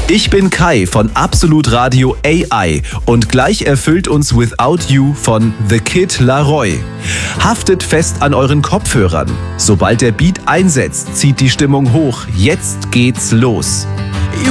Ich bin Kai von Absolut Radio AI und gleich erfüllt uns Without You von The Kid Laroi. Haftet fest an euren Kopfhörern. Sobald der Beat einsetzt, zieht die Stimmung hoch. Jetzt geht's los.